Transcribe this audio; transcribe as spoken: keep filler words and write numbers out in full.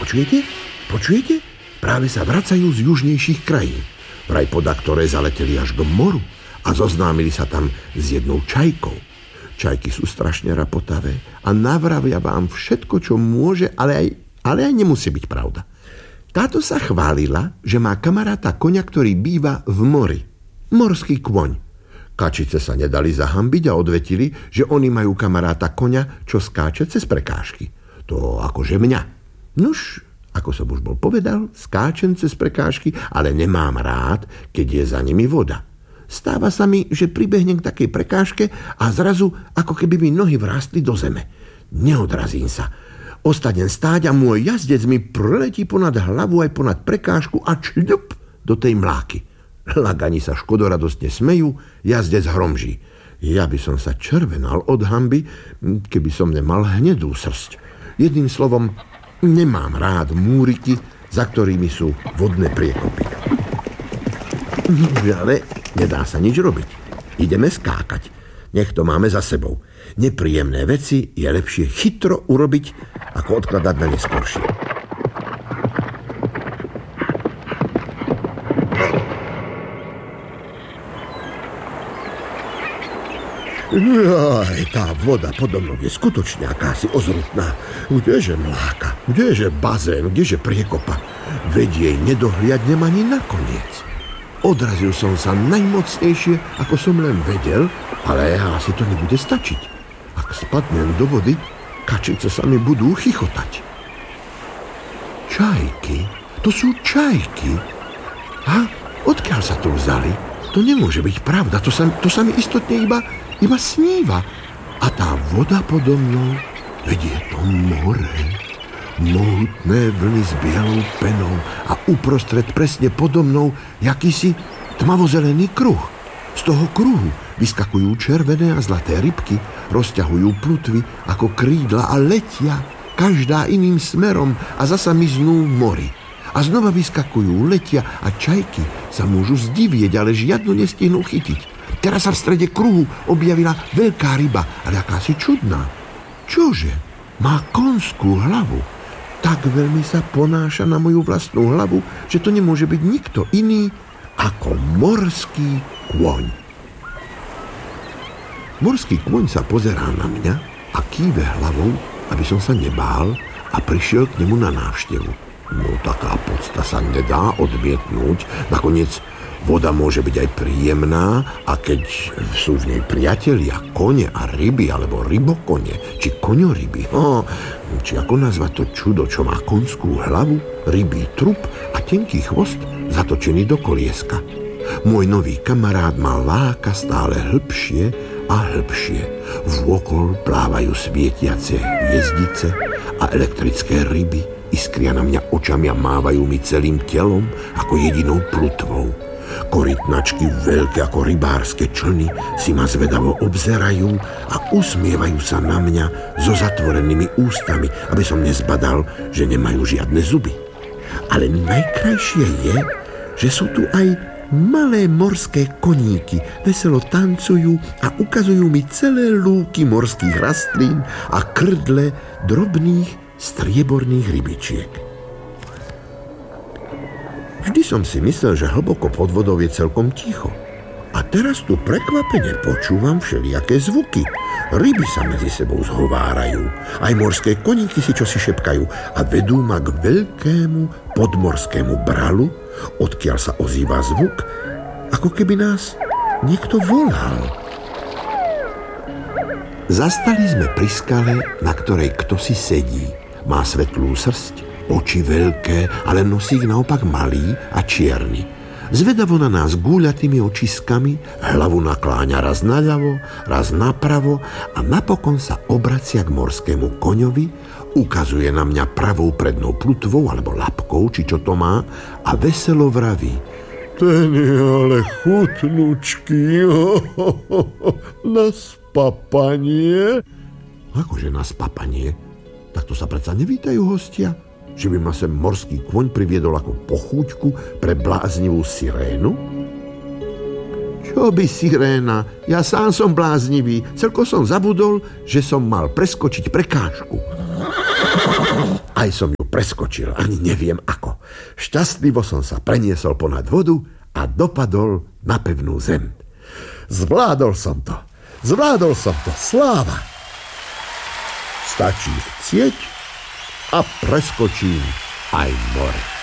Počujete? Počujete? Práve sa vracajú z južnejších krajín. Vraj podaktoré zaleteli až k moru a zoznámili sa tam s jednou čajkou. Čajky sú strašne rapotavé a navravia vám všetko, čo môže, ale aj, ale aj nemusí byť pravda. Táto sa chválila, že má kamaráta koňa, ktorý býva v mori. Morský kôň. Kačice sa nedali zahambiť a odvetili, že oni majú kamaráta koňa, čo skáče cez prekážky. To akože mňa. Nuž, ako som už bol povedal, skáčem cez prekážky, ale nemám rád, keď je za nimi voda. Stáva sa mi, že pribehnem k takej prekážke a zrazu, ako keby mi nohy vrástli do zeme. Neodrazím sa. Ostanem stáť a môj jazdec mi preletí ponad hlavu aj ponad prekážku a čľup do tej mláky. Lagani sa škodoradostne smejú, jazdec hromží. Ja by som sa červenal od hanby, keby som nemal hnedú srsť. Jedným slovom, nemám rád múriky, za ktorými sú vodné priekopy. Ale nedá sa nič robiť. Ideme skákať. Nech to máme za sebou. Nepríjemné veci je lepšie chytro urobiť, ako odkladať na neskoršie. Aj, tá voda podo mnou je skutočne akási ozrutná. Kdeže mláka, kdeže bazén, kdeže priekopa. Veď jej nedohliadnem ani nakoniec. Odrazil som sa najmocnejšie, ako som len vedel, ale asi to nebude stačiť. Ak spadnem do vody, kačice sa mi budú chichotať. Čajky? To sú čajky? A odkiaľ sa tu vzali? To nemôže byť pravda, to sa, to sa mi istotne iba... Iba sníva. A tá voda podo mnou, veď je to more. Mohutné vlny s bielou penou a uprostred presne podo mnou jakýsi tmavozelený kruh. Z toho kruhu vyskakujú červené a zlaté rybky, rozťahujú plutvy ako krídla a letia, každá iným smerom a zasa miznú v mori. A znova vyskakujú, letia a čajky sa môžu zdivieť, ale žiadnu nestihnú chytiť. Teraz sa v strede kruhu objavila veľká ryba, ale akási čudná. Čože? Má konskú hlavu. Tak veľmi sa ponáša na moju vlastnú hlavu, že to nemôže byť nikto iný ako morský kôň. Morský kôň sa pozerá na mňa a kýve hlavou, aby som sa nebál a prišiel k nemu na návštevu. No taká podsta sa nedá odmietnúť. Nakoniec voda môže byť aj príjemná a keď sú v nej priatelia, kone a ryby, alebo rybokone, či koňoryby, oh, či ako nazvať to čudo, čo má konskú hlavu, rybí trup a tenký chvost zatočený do kolieska. Môj nový kamarát ma láka stále hlbšie a hlbšie. Vôkol plávajú svietiace hviezdice a elektrické ryby iskria na mňa očami a mávajú mi celým telom ako jedinou plutvou. Korytnačky veľké ako rybárske člny si ma zvedavo obzerajú a usmievajú sa na mňa so zatvorenými ústami, aby som nezbadal, že nemajú žiadne zuby. Ale najkrajšie je, že sú tu aj malé morské koníky, veselo tancujú a ukazujú mi celé lúky morských rastlín a krdle drobných strieborných rybičiek. Vždy som si myslel, že hlboko pod vodou je celkom ticho. A teraz tu prekvapene počúvam všelijaké zvuky. Ryby sa medzi sebou zhovárajú. Aj morské koníky si čosi šepkajú a vedú ma k veľkému podmorskému bralu, odkiaľ sa ozýva zvuk, ako keby nás niekto volal. Zastali sme pri skale, na ktorej ktosi sedí. Má svetlú srsť, oči veľké, ale nosík naopak malý a čierny. Zvedavo na nás gúľatými očiskami, hlavu nakláňa raz naľavo, raz napravo a napokon sa obracia k morskému koňovi, ukazuje na mňa pravou prednou plutvou alebo labkou, či čo to má, a veselo vraví: ten je ale chutnučký, na spapanie. Akože na spapanie? Tak to sa predsa nevítajú hostia? Že by ma sem morský kôň priviedol ako pochúťku pre bláznivú sirénu? Čo by siréna? Ja sám som bláznivý. Celko som zabudol, že som mal preskočiť prekážku. aj som ju preskočil, ani neviem ako. Šťastlivo som sa preniesol ponad vodu a dopadol na pevnú zem. Zvládol som to, zvládol som to, sláva! Stačí chcieť a preskočím aj more.